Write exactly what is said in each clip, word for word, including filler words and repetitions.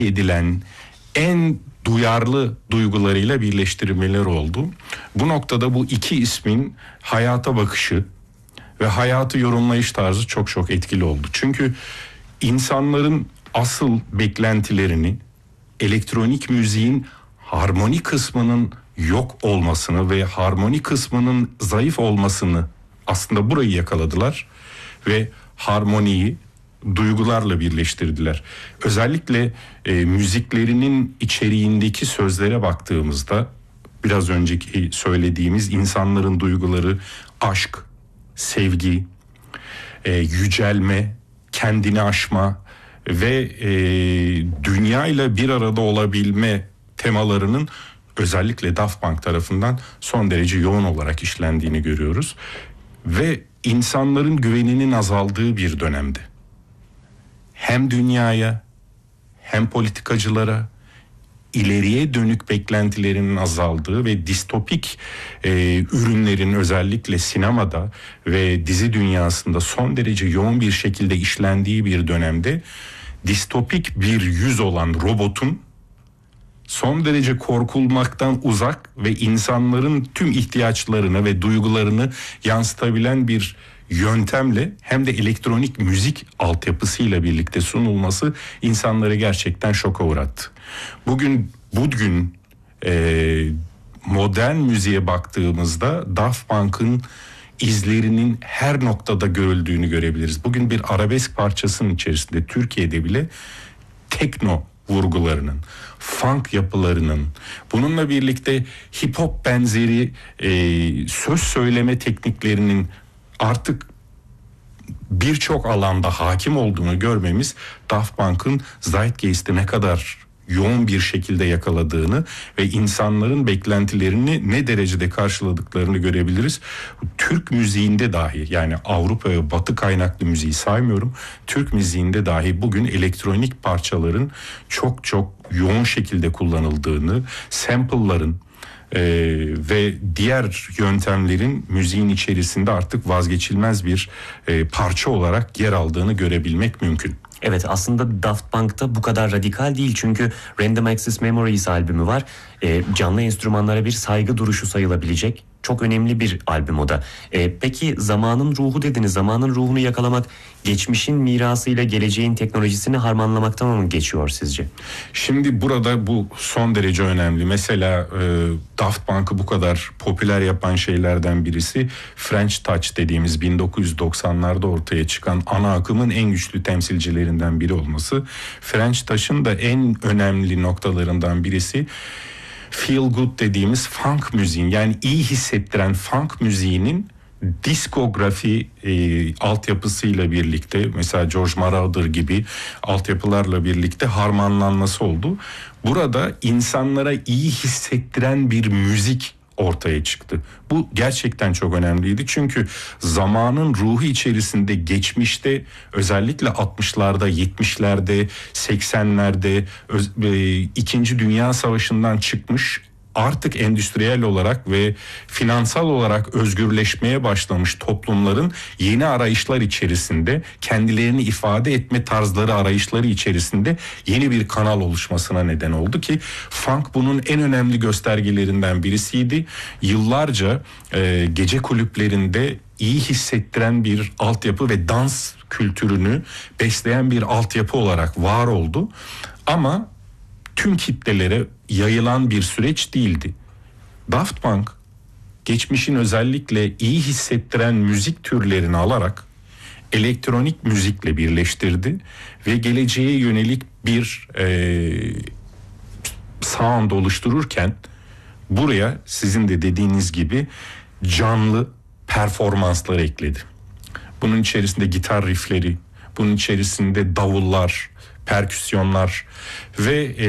edilen en duyarlı duygularıyla birleştirmeler oldu. Bu noktada bu iki ismin hayata bakışı ve hayatı yorumlayış tarzı çok çok etkili oldu. Çünkü insanların asıl beklentilerini elektronik müziğin harmoni kısmının yok olmasını ve harmoni kısmının zayıf olmasını, aslında burayı yakaladılar ve harmoniyi duygularla birleştirdiler. Özellikle e, müziklerinin içeriğindeki sözlere baktığımızda biraz önceki söylediğimiz insanların duyguları, aşk, sevgi, e, yücelme, kendini aşma ve e, dünyayla bir arada olabilme temalarının özellikle Daft Punk tarafından son derece yoğun olarak işlendiğini görüyoruz. Ve insanların güveninin azaldığı bir dönemde hem dünyaya hem politikacılara ileriye dönük beklentilerinin azaldığı ve distopik e, ürünlerin özellikle sinemada ve dizi dünyasında son derece yoğun bir şekilde işlendiği bir dönemde distopik bir yüz olan robotun son derece korkulmaktan uzak ve insanların tüm ihtiyaçlarını ve duygularını yansıtabilen bir yöntemle hem de elektronik müzik altyapısıyla birlikte sunulması insanları gerçekten şoka uğrattı. Bugün bugün e, modern müziğe baktığımızda Daft Punk'ın izlerinin her noktada görüldüğünü görebiliriz. Bugün bir arabesk parçasının içerisinde Türkiye'de bile tekno vurgularının, funk yapılarının, bununla birlikte hip hop benzeri e, söz söyleme tekniklerinin artık birçok alanda hakim olduğunu görmemiz Daft Punk'ın Zeitgeist'i ne kadar yoğun bir şekilde yakaladığını ve insanların beklentilerini ne derecede karşıladıklarını görebiliriz. Türk müziğinde dahi, yani Avrupa ve Batı kaynaklı müziği saymıyorum, Türk müziğinde dahi bugün elektronik parçaların çok çok yoğun şekilde kullanıldığını, sample'ların Ee, ve diğer yöntemlerin müziğin içerisinde artık vazgeçilmez bir e, parça olarak yer aldığını görebilmek mümkün. Evet, aslında Daft Punk'ta bu kadar radikal değil çünkü Random Access Memories albümü var. E, canlı enstrümanlara bir saygı duruşu sayılabilecek çok önemli bir albüm o da. E, peki zamanın ruhu dediniz. Zamanın ruhunu yakalamak geçmişin mirasıyla geleceğin teknolojisini harmanlamaktan mı geçiyor sizce? Şimdi burada bu son derece önemli. Mesela e, Daft Punk'ı bu kadar popüler yapan şeylerden birisi French Touch dediğimiz bin dokuz yüz doksanlarda ortaya çıkan ana akımın en güçlü temsilcilerinden biri olması. French Touch'ın da en önemli noktalarından birisi feel good dediğimiz funk müziğin, yani iyi hissettiren funk müziğinin diskografi e, altyapısıyla birlikte, mesela George Moroder gibi altyapılarla birlikte harmanlanması oldu. Burada insanlara iyi hissettiren bir müzik ortaya çıktı. Bu gerçekten çok önemliydi. Çünkü zamanın ruhu içerisinde geçmişte özellikle altmışlarda, yetmişlerde, seksenlerde öz, e, İkinci Dünya Savaşı'ndan çıkmış, artık endüstriyel olarak ve finansal olarak özgürleşmeye başlamış toplumların yeni arayışlar içerisinde, kendilerini ifade etme tarzları arayışları içerisinde yeni bir kanal oluşmasına neden oldu ki funk bunun en önemli göstergelerinden birisiydi. Yıllarca e, gece kulüplerinde iyi hissettiren bir altyapı ve dans kültürünü besleyen bir altyapı olarak var oldu. Ama tüm kitlelere yayılan bir süreç değildi. Daft Punk geçmişin özellikle iyi hissettiren müzik türlerini alarak elektronik müzikle birleştirdi ve geleceğe yönelik bir e, sound oluştururken buraya sizin de dediğiniz gibi canlı performanslar ekledi. Bunun içerisinde gitar riffleri, bunun içerisinde davullar, perküsyonlar ve e,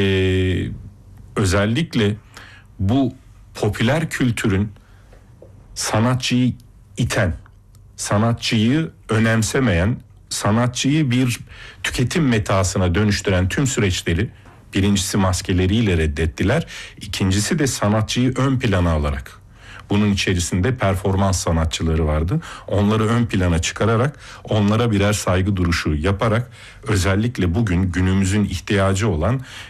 özellikle bu popüler kültürün sanatçıyı iten, sanatçıyı önemsemeyen, sanatçıyı bir tüketim metasına dönüştüren tüm süreçleri birincisi maskeleriyle reddettiler. İkincisi de sanatçıyı ön plana alarak. Bunun içerisinde performans sanatçıları vardı. Onları ön plana çıkararak, onlara birer saygı duruşu yaparak özellikle bugün günümüzün ihtiyacı olan